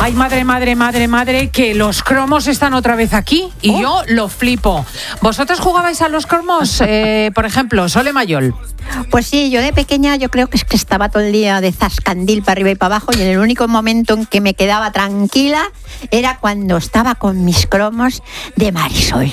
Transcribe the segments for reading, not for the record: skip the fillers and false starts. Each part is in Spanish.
Ay, madre, que los cromos están otra vez aquí y yo lo flipo. ¿Vosotros jugabais a los cromos? Por ejemplo, Sole Mayol. Pues sí, yo de pequeña yo creo que es que estaba todo el día de zascandil para arriba y para abajo, y en el único momento en que me quedaba tranquila era cuando estaba con mis cromos de Marisol.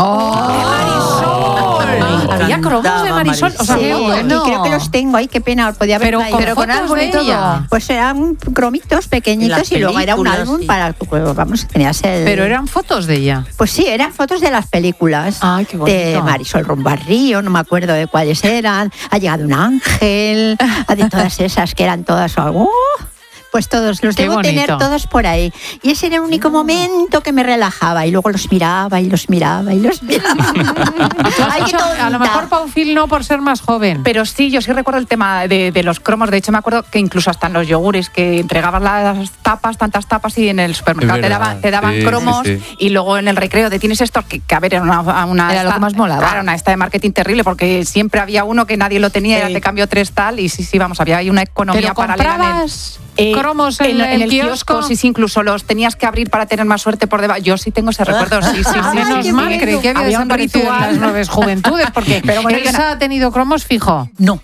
Había cromos de Marisol. O sea, sí, bueno. y creo que los tengo ahí, qué pena, podía haber traído. Pero con algo de ella. Pues eran cromitos pequeñitos y luego era un álbum sí. Para, pues, vamos, tenías el... Pero eran fotos de ella. Pues sí, eran fotos de las películas. Ay, qué bonito. De Marisol rumbo al río, no me acuerdo de cuáles eran. Ha llegado un ángel, de todas esas que eran todas... Pues todos, los debo tener todos por ahí. Y ese era el único momento que me relajaba. Y luego los miraba y los miraba y los miraba. A lo mejor Paufil no, por ser más joven. Pero sí, yo sí recuerdo el tema de los cromos. De hecho, me acuerdo que incluso hasta en los yogures, que entregabas las tapas, tantas tapas, y en el supermercado te daban cromos. Sí. Y luego en el recreo te tienes estos, que a ver, era una era lo que más molaba. Claro, una esta de marketing terrible, porque siempre había uno que nadie lo tenía, era te cambio 3 tal. Y sí, vamos, había ahí una economía paralela. ¿Cromos en el kiosco? Sí, incluso los tenías que abrir para tener más suerte por debajo. Yo sí tengo ese recuerdo, sí. Menos mal, creí que había desaparecido en las nuevas juventudes, porque Elsa ha tenido cromos fijo. No.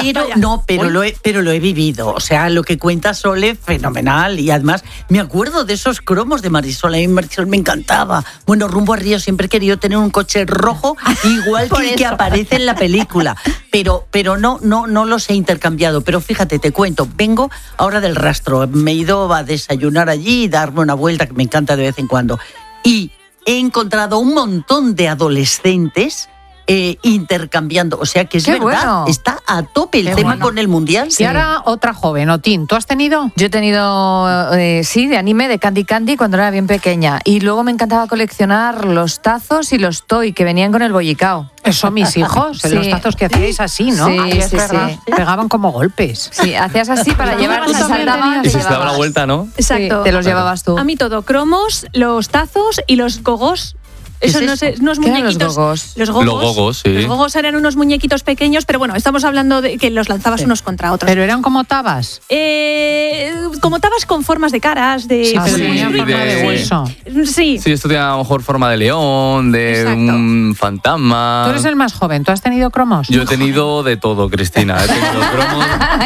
Pero lo he vivido. O sea, lo que cuenta Sole, fenomenal. Y además me acuerdo de esos cromos de Marisol. A mí Marisol me encantaba. Bueno, rumbo a Río siempre he querido tener un coche rojo igual que el que aparece en la película. Pero no los he intercambiado. Pero fíjate, te cuento, vengo ahora del rastro. Me he ido a desayunar allí y darme una vuelta, que me encanta de vez en cuando. Y he encontrado un montón de adolescentes intercambiando, o sea que es verdad, bueno. Está a tope el tema con el mundial. Y ahora otra joven, Otín, ¿tú has tenido? Yo he tenido, sí, de anime, de Candy Candy, cuando era bien pequeña. Y luego me encantaba coleccionar los tazos y los toy que venían con el bollicao. Eso, mis hijos, sí. Los tazos que hacíais así, ¿no? Sí, sí. Pegaban como golpes. Sí, hacías así para llevar, y se daba la vuelta, ¿no? Exacto. Sí, te los llevabas tú. A mí todo, cromos, los tazos y los gogos. Eso no sé, unos muñequitos. Los gogos, sí. Los gogos eran unos muñequitos pequeños, pero bueno, estamos hablando de que los lanzabas unos contra otros. Pero eran como tabas. Como tabas con formas de caras, de. Sí, pero tenían forma de hueso. Sí. Sí, esto tiene a lo mejor forma de león, de un fantasma. Tú eres el más joven, ¿tú has tenido cromos? Yo he tenido de todo, Cristina. He tenido cromos.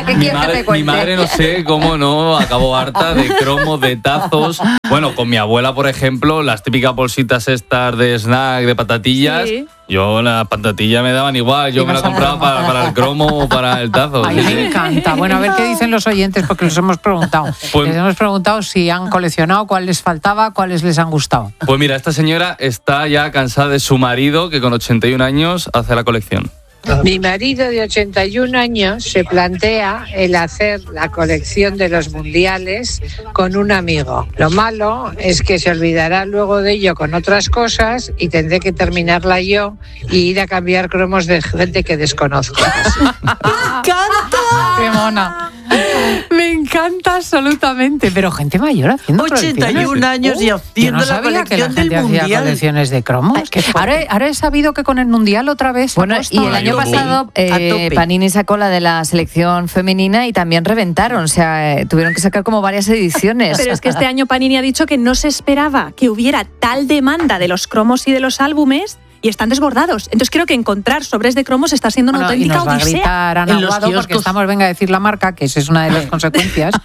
Mi madre no sé cómo no acabó harta de cromos, de tazos. Bueno, con mi abuela, por ejemplo, las típicas bolsitas estas de snack, de patatillas. Sí. Yo las patatillas me daban igual, yo me las compraba para el cromo o para el tazo. Ay, me encanta. Bueno, a ver qué dicen los oyentes, porque les hemos preguntado. Les hemos preguntado si han coleccionado, cuál les faltaba, cuáles les han gustado. Pues mira, esta señora está ya cansada de su marido, que con 81 años hace la colección. Mi marido de 81 años se plantea el hacer la colección de los mundiales con un amigo. Lo malo es que se olvidará luego de ello con otras cosas y tendré que terminarla yo y ir a cambiar cromos de gente que desconozco. ¡Me encanta! ¡Qué mona! Me encanta absolutamente, pero gente mayor haciendo 81 años y haciendo la colección del mundial. Hacía colecciones de cromos. Ahora he sabido que con el mundial otra vez. Bueno, y el año pasado Panini sacó la de la selección femenina y también reventaron, o sea, tuvieron que sacar como varias ediciones. Pero es que este año Panini ha dicho que no se esperaba que hubiera tal demanda de los cromos y de los álbumes. Y están desbordados. Entonces creo que encontrar sobres de cromos está siendo una auténtica odisea. Y nos va a gritar Ana Aguado porque estamos, venga a decir la marca, que esa es una de las consecuencias,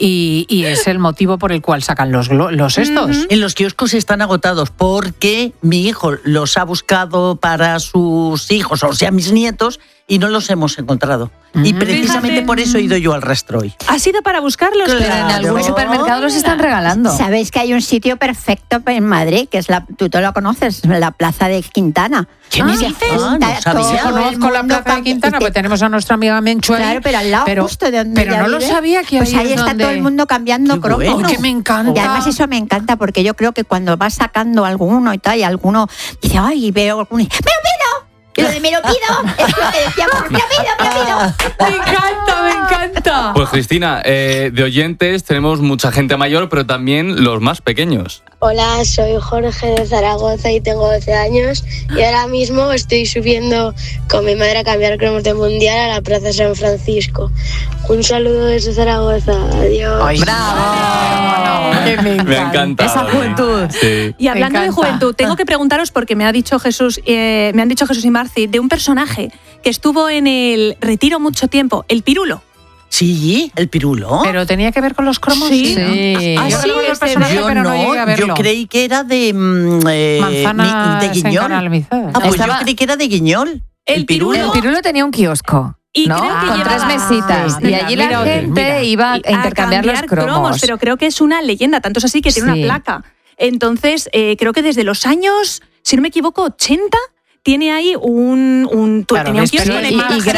y es el motivo por el cual sacan los estos. En los kioscos están agotados porque mi hijo los ha buscado para sus hijos, o sea, mis nietos, y no los hemos encontrado. Y precisamente por eso he ido yo al rastro hoy. ¿Ha sido para buscarlos? Claro. Pero en algún supermercado los están regalando. Sabéis que hay un sitio perfecto en Madrid, que es tú lo conoces, la Plaza de Quintana. ¿Qué me dices? Conozco la Plaza de Quintana, porque tenemos a nuestra amiga Menchu ahí. Claro, pero al lado justo de donde pero no lo sabía que pues ahí está todo el mundo cambiando cromos. Bueno. Que me encanta. Y además eso me encanta, porque yo creo que cuando vas sacando alguno y tal, y alguno dice, ay, veo alguno, ¡me lo pido! Y lo de me lo pido es lo que decíamos, me lo pido. Me encanta. Pues Cristina, de oyentes tenemos mucha gente mayor, pero también los más pequeños. Hola, soy Jorge de Zaragoza y tengo 12 años y ahora mismo estoy subiendo con mi madre a cambiar cromos de mundial a la Plaza San Francisco. Un saludo desde Zaragoza. Adiós. ¡Ay, bravo! Me ha encantado. Esa juventud. Sí. Y hablando de juventud, tengo que preguntaros porque me han dicho Jesús y Marci de un personaje que estuvo en el retiro mucho tiempo, el Pirulo. Sí, el Pirulo. ¿Pero tenía que ver con los cromos? Sí. Yo sí, recuerdo el personaje, Yo pero no llegué a verlo. yo creí que era de Manzanas de Guiñol. encanalizadas. Ah, pues Estaba- yo creí que era de Guiñol. El Pirulo. El Pirulo tenía un kiosco. Y ¿no? creo que Con llevaba- 3 mesitas. Y allí la Mira, gente mira. iba a intercambiar los cambiar cromos. pero creo que es una leyenda, tanto es así que tiene Sí. una placa. Entonces, creo que desde los años, si no me equivoco, 80, tiene ahí Claro, tenía un ves, kiosco pero de y imagen.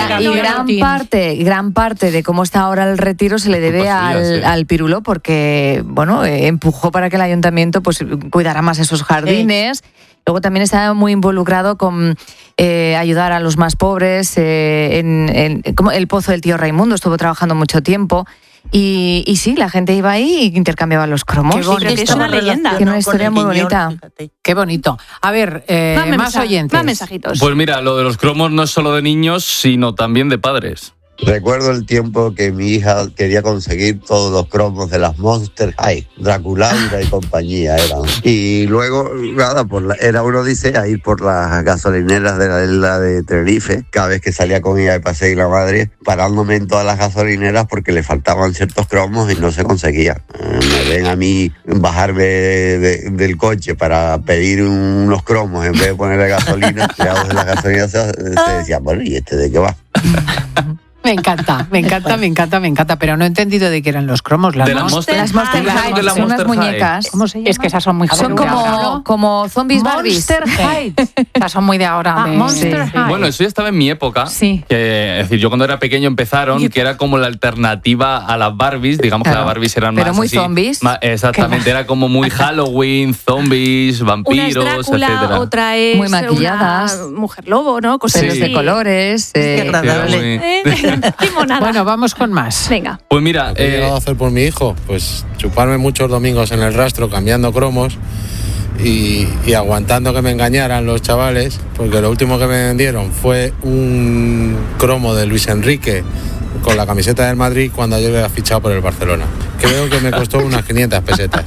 gran parte de cómo está ahora el retiro se le debe Culpa suya, sí. al Pirulo porque, bueno, empujó para que el ayuntamiento pues cuidara más esos jardines. Luego también estaba muy involucrado con ayudar a los más pobres. Como el Pozo del Tío Raimundo estuvo trabajando mucho tiempo. Y sí, la gente iba ahí y intercambiaba los cromos. Qué bonito. Creo que es una leyenda. Tiene una historia muy bonita. Qué bonito. A ver, más oyentes. Más mensajitos. Pues mira, lo de los cromos no es solo de niños, sino también de padres. Recuerdo el tiempo que mi hija quería conseguir todos los cromos de las Monster High, Draculaura y compañía eran. Y luego, nada, era una odisea ir por las gasolineras de la isla de Tenerife, cada vez que salía con ella de paseo y la madre, parándome en todas las gasolineras porque le faltaban ciertos cromos y no se conseguía. Me ven a mí bajarme del coche para pedir unos cromos en vez de ponerle gasolina, y a de las gasolineras se decía, bueno, ¿y este de qué va? Me encanta, pero no he entendido de qué eran los cromos. De las Monster Las Monster High. High De la son unas Monster High. muñecas. ¿Cómo se llama? Es que esas son muy Son jóvenes. como zombies Barbies. Monster High. Esas son muy de ahora. de- Monster sí. High. Bueno, eso ya estaba en mi época. Sí. Es decir, yo cuando era pequeño empezaron, que era como la alternativa a las Barbies. Digamos que Claro. las Barbies eran Pero más muy así, zombies. Exactamente, era como muy Halloween, zombies, Una es vampiros, Drácula, etcétera. otra es Muy maquilladas. una mujer lobo, ¿no? Cosas Pelos Sí. de colores. Qué agradable. Qué monada. Bueno, vamos con más. Venga. Pues mira, Lo que he llegado a hacer por mi hijo, pues chuparme muchos domingos en el rastro cambiando cromos y aguantando que me engañaran los chavales, porque lo último que me vendieron fue un cromo de Luis Enrique con la camiseta del Madrid cuando yo había fichado por el Barcelona. Creo que me costó unas 500 pesetas.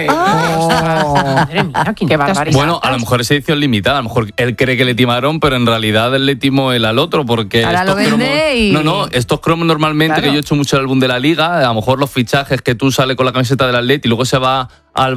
Madre mía, Qué barbaridad. bueno, a lo mejor es edición limitada, a lo mejor él cree que le timaron, pero en realidad él le timó él al otro, porque Ahora lo estos vende cromos, y- no, estos cromos normalmente, Claro. que yo he hecho mucho el álbum de la Liga, a lo mejor los fichajes que tú sales con la camiseta del Atleti y luego se va al